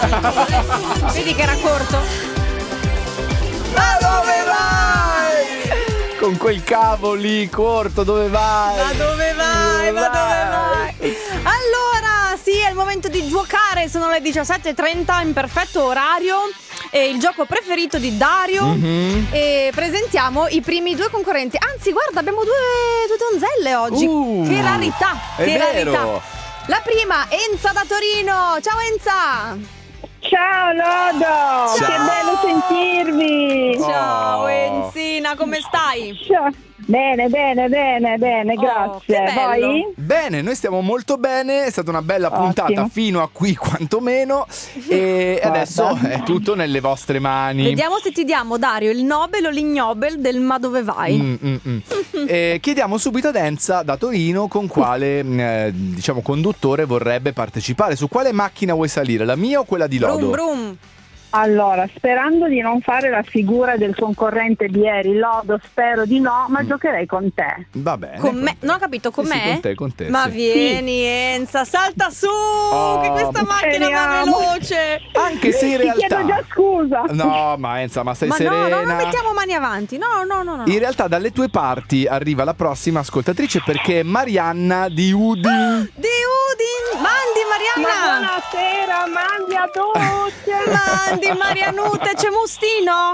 Vedi che era corto? Ma dove vai? Con quel cavo lì corto, dove vai? Ma dove vai? Ma dove vai? Allora, sì, è il momento di giocare. Sono le 17:30 in perfetto orario. È il gioco preferito di Dario. E presentiamo i primi due concorrenti. Anzi, guarda, abbiamo due donzelle oggi. Che rarità! Che rarità! La prima, Enza da Torino. Ciao Enza! Ciao Lodo, Ciao. che bello sentirvi. Ciao Enzina, come stai? Ciao. Bene, grazie. che bello. Voi? Bene, noi stiamo molto bene, è stata una bella puntata Ottimo. fino a qui quantomeno e Guarda. adesso è tutto nelle vostre mani. Vediamo se ti diamo, Dario, il Nobel o l'Ignobel del Ma dove vai? Chiediamo subito ad Enza da Torino con quale conduttore vorrebbe partecipare. Su quale macchina vuoi salire? La mia o quella di Lodo? Brum brum. Allora, sperando di non fare la figura del concorrente di ieri, Lodo, spero di no, ma giocherei con te. Va bene. Con me? Non ho capito, con Sì, me? con te, Ma sì. vieni Enza, salta su, che questa macchina va speriamo. veloce. Anche se in Ti chiedo realtà già scusa. No, ma Enza, ma stai Ma serena? no, non mettiamo mani avanti. No. In realtà dalle tue parti arriva la prossima ascoltatrice perché è Marianna di Udin. Di Udin, mandi Ma Marianna. buonasera, mandi a tutti. Mandi Marianute, c'è Mustino?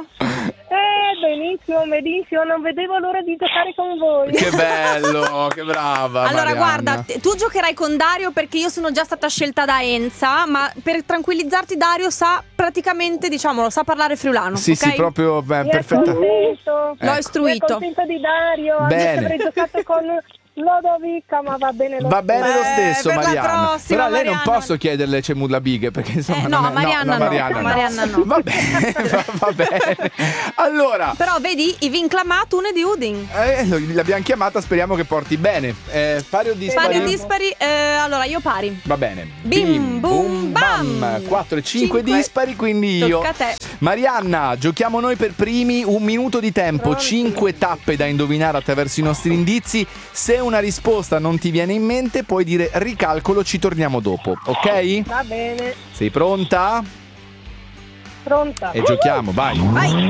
Benissimo, non vedevo l'ora di giocare con voi. Che bello, che brava. Allora Marianna. guarda, tu giocherai con Dario perché io sono già stata scelta da Enza, ma per tranquillizzarti Dario sa praticamente, diciamolo, sa parlare friulano. Sì, ok? sì, proprio Mi è perfetta. contento. L'ho istruito. Mi è contento di Dario. Bene. Anche se avrei giocato con Lodovica, ma va bene lo Va bene lo stesso, per la Marianna. prossima, Però a lei non Marianna. posso chiederle c'è la bighe perché insomma no, non è- Marianna no, Marianna no. Va bene, va bene. Allora, Però vedi, i vinclamat une di Udin. l'abbiamo chiamata, speriamo che porti bene. Pari o dispari? Pari o dispari? Allora io pari. Va bene. Bim, bum, bam. 4 e 5 Cinque. dispari, quindi io. Tocca a te. Marianna, giochiamo noi per primi, 1 minuto di tempo, 5 tappe da indovinare attraverso i nostri indizi. Se una risposta non ti viene in mente, puoi dire ricalcolo, ci torniamo dopo, ok? Va bene, Sei pronta? pronta. E giochiamo, vai. Vai.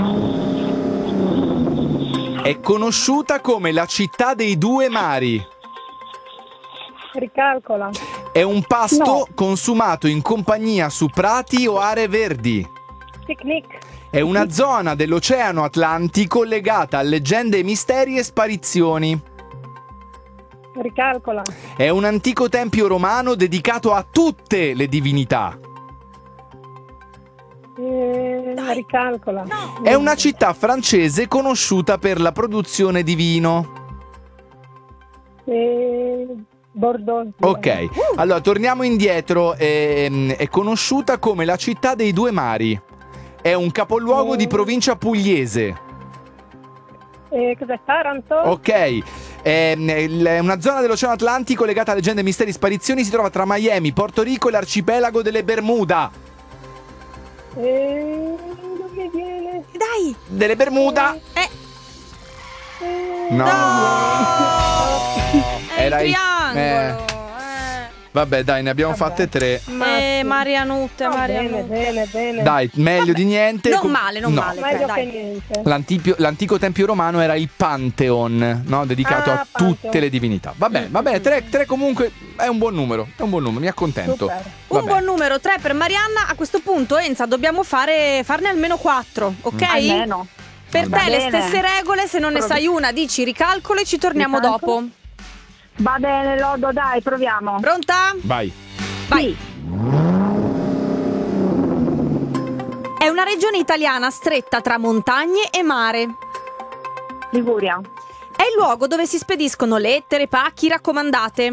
È conosciuta come la città dei due mari. Ricalcola. È un pasto No. consumato in compagnia su prati o aree verdi. Picnic. È una zona dell'Oceano Atlantico legata a leggende, misteri e sparizioni. Ricalcola. È un antico tempio romano dedicato a tutte le divinità. Ricalcola. È una città francese conosciuta per la produzione di vino. Bordeaux. Ok, allora torniamo indietro. È conosciuta come la città dei due mari. È un capoluogo di provincia pugliese. Cos'è? Taranto? Ok, è una zona dell'Oceano Atlantico legata a leggende, misteri e sparizioni. Si trova tra Miami, Porto Rico e l'arcipelago delle Bermuda. Non mi viene. Dai. Delle Bermuda? No. È il Era il- triangolo. Vabbè, dai, ne abbiamo fatte 3. Marianute, Bene, Marianute. bene. Dai, meglio di niente. Non male, non No. male. Meglio Dai. che niente. L'antico tempio romano era il Pantheon, no? Dedicato a Pantheon. tutte le divinità. Va bene, 3 comunque è un buon numero, mi accontento. Super. Va Un bene. buon numero, 3 per Marianna. A questo punto, Enza, dobbiamo farne almeno 4, ok? Almeno. Per Va te le bene. stesse regole, se non ne sai una, dici ricalcolo e ci torniamo Ricalcolo. dopo. Va bene, Lodo, dai, proviamo. Pronta? Vai. Vai. È una regione italiana stretta tra montagne e mare. Liguria. È il luogo dove si spediscono lettere, pacchi, raccomandate.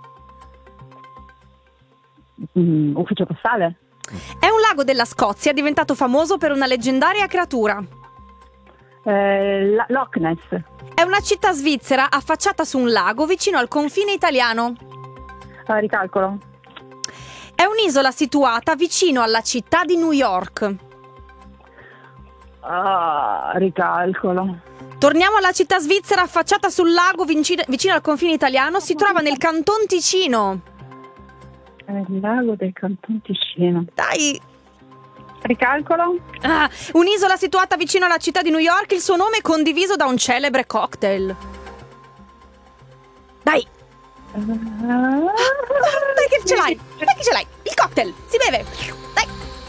Ufficio postale. È un lago della Scozia diventato famoso per una leggendaria creatura. Loch Ness. È una città svizzera affacciata su un lago vicino al confine italiano. Ricalcolo. È un'isola situata vicino alla città di New York. Ricalcolo. Torniamo alla città svizzera affacciata sul lago vicino al confine italiano. Si trova nel Canton Ticino. Il lago del Canton Ticino. Dai, Ricalcolo. Un'isola situata vicino alla città di New York, il suo nome è condiviso da un celebre cocktail. Dai! Dai che ce l'hai! Dai che ce l'hai! Il cocktail! Si beve! Dai!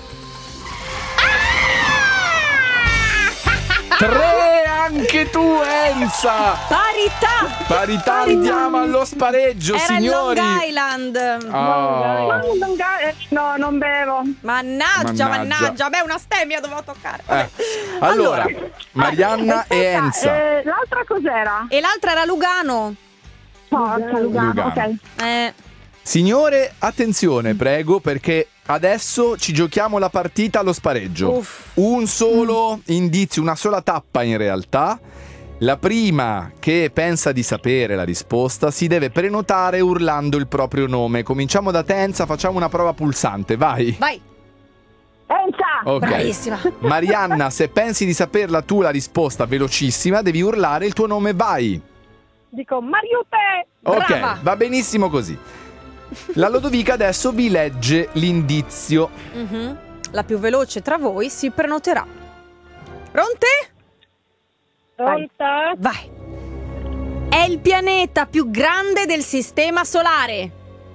3 anche tu, Enza! Parità! Andiamo allo spareggio, Era signori! il Long Island! Oh. No, non bevo. Mannaggia! Beh, una stemmia dovevo toccare. Vabbè. Allora, Marianna e Enza. L'altra cos'era? E l'altra era Lugano. Forza, Lugano. Ok. Signore, attenzione, prego, perché adesso ci giochiamo la partita allo spareggio. Uff. Un solo indizio, una sola tappa in realtà. La prima che pensa di sapere la risposta si deve prenotare urlando il proprio nome. Cominciamo da Enza, facciamo una prova pulsante, vai. Enza! Ok. Bravissima. Marianna, se pensi di saperla tu la risposta velocissima, devi urlare il tuo nome, vai. Dico Mariute! Ok, Brava. va benissimo così. La Lodovica adesso vi legge l'indizio. Mhm. La più veloce tra voi si prenoterà. Pronte? Pronta? Vai. È il pianeta più grande del sistema solare.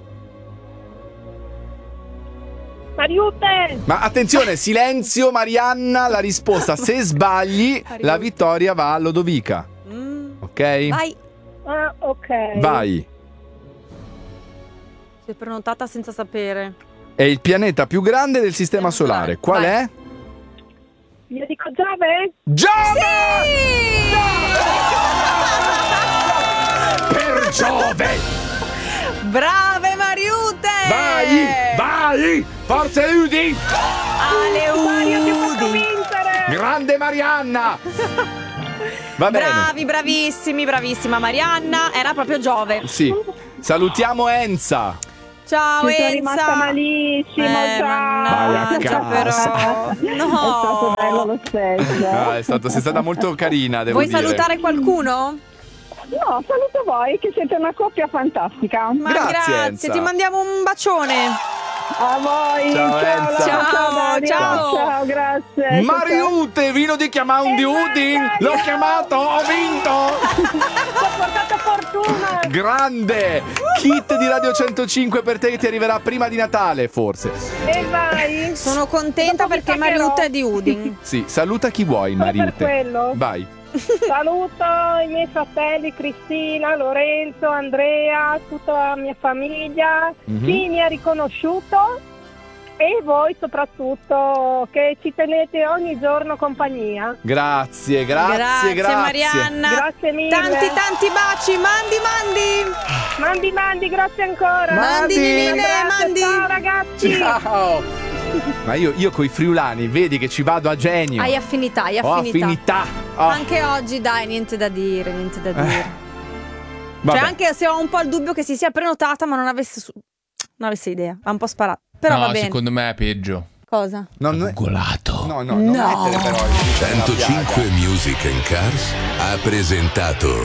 Mariute! Ma attenzione, silenzio Marianna, la risposta. Se sbagli, la vittoria va a Lodovica. Ok? Vai. Ok. Vai. Si è prenotata senza sapere. È il pianeta più grande del sistema solare. Qual Vai. è? Io dico Giove? Giove! Per Giove! Brave Mariute! Vai! Forza Udi! Ale Udi! Vincere! Grande Marianna! Va bene. Bravissima Marianna. Era proprio Giove. Sì. Salutiamo Enza. Ciao Ci sono Enza. rimasta malissimo, ciao. Vai a Mannaggia, casa. però. È stato bello lo stesso. Sei stata molto carina, devo Vuoi dire. salutare qualcuno? No, saluto voi che siete una coppia fantastica. Ma Grazie, Enza. ti mandiamo un bacione. A voi. Ciao, Enza. Dario. Ciao. Ciao, grazie. Mariute, vino di chiamare un di Udin. L'ho chiamato, ho vinto. Ho portato fortuna. Grande. Kit di Radio 105 per te che ti arriverà prima di Natale, forse. E vai. Sono contenta Dopo vi perché pagherò. Mariute è di Udin. Sì, saluta chi vuoi, Solo per Mariute. quello. Vai. Saluto i miei fratelli Cristina, Lorenzo, Andrea, tutta la mia famiglia, chi mi ha riconosciuto e voi soprattutto che ci tenete ogni giorno compagnia. Grazie. Marianna. Grazie mille. Tanti baci. Mandi, grazie ancora. Mandi, Divine, Grazie, mandi. Ciao ragazzi. Ciao. Ma io coi friulani, vedi che ci vado a genio. Hai affinità. Ho affinità. Oh. Anche oggi, dai, niente da dire. Vabbè. Cioè, anche se ho un po' il dubbio che si sia prenotata, ma non avesse idea. Ha un po' sparato. Però va bene. Secondo me è peggio. Cosa? Non Golato. non mettere però il 105 Music and Cars ha presentato